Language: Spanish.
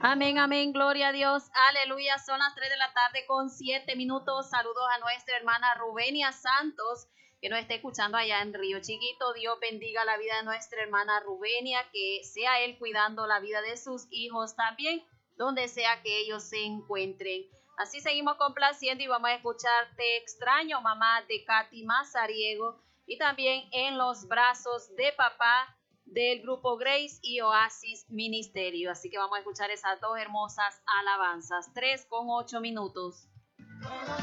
Amén, amén, gloria a Dios, aleluya. Son las 3 de la tarde con 7 minutos. Saludos a nuestra hermana Rubenia Santos, que nos está escuchando allá en Río Chiquito. Dios bendiga la vida de nuestra hermana Rubenia, que sea Él cuidando la vida de sus hijos también, donde sea que ellos se encuentren. Así seguimos complaciendo y vamos a escuchar Te extraño, mamá, de Katy Mazariego, y también En los brazos de papá, del grupo Grace y Oasis Ministerio. Así que vamos a escuchar esas dos hermosas alabanzas. 3 con 8 minutos.